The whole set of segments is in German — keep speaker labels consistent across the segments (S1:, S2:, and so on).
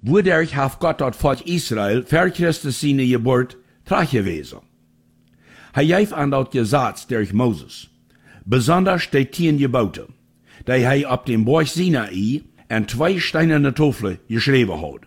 S1: Wodurch hat Gott dat Volk Israel für Christus seine Geburt trachgewiesen. Hij heeft aan dat Gesetz durch Moses, besonders die 10 Gebote, die hij op dem Berg Sinai an 2 steinerne Tafeln geschrieben hat.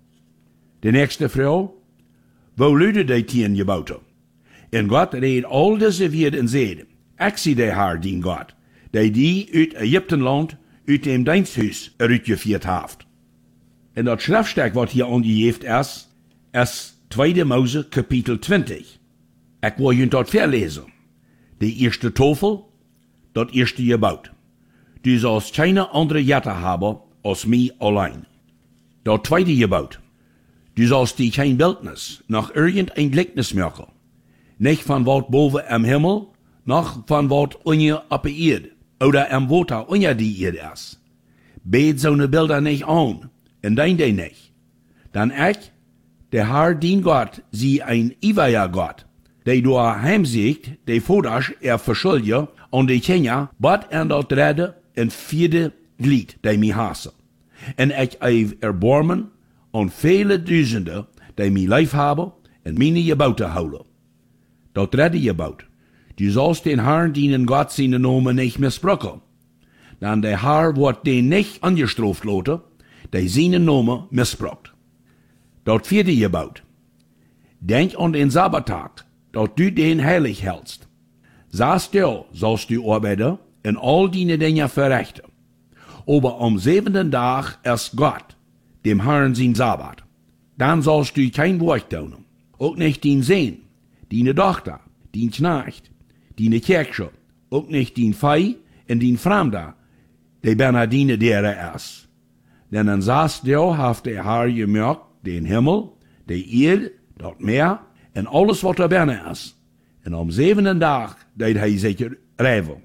S1: Die nächste Frage, wo lüden die 10 Gebote? En Gott reed al deze weer en zeide, ik zie de Heer, dien God, die uit Egyptenland, uit dem diensthuis uitgeführt heeft. En dat schriftstück wat hier aangegeven is 2 Mose kapitel 20. Ik wil je dat verlezen. De eerste tafel, dat eerste gebouw. Du sollst keine andere Jette haben als mij allein. Dat tweede gebouw. Du sollst die kein Bildnis nach irgendein Gleichnis machen. Nicht von wat boven am Himmel, noch von wat unter op de Erde, oder am Water unter die Erde ist. Bet so ne Bilder nicht an, en dein die nicht. Dan ich, der Herr, dien Gott, sie ein ewiger Gott, der du heimsiegt, der Vaters verschuldige, und die Kinder, bat en dat redde, en 4. Glied, die mich hasse. En ich eif erbarmen, und viele Duizenden, die mich lief haben, en meine Gebote houden. Dat redde Gebot. Du sollst den Herrn dienen Gott seine Namen nicht missbrauchen. Dan der Herr wird den nicht angestraft lassen, der seine Namen missbraucht. Dat 4. Gebot. Denk an den Sabbattag, dat du den heilig hältst. Sei still, sollst du arbeiten, en all deine Dinge verrichten. Aber am 7. Tag ist Gott, dem Herrn sein Sabbat. Dann sollst du kein Werk tun, auch nicht dein Sohn, deine Tochter, dein Knecht, deine Kirche, auch nicht dein Fei und dein Fremder, der Bernardine derer ist. Denn dann sagst du, haft der Herr gemerkt, den Himmel, die Erde, das Meer und alles, was da berne ist. Und am 7. Tag deed hij zich rijven.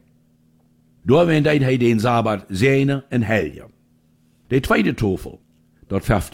S1: Doorween deed hij den Sabbat zijne en helje. De tweede tafel, dat 5.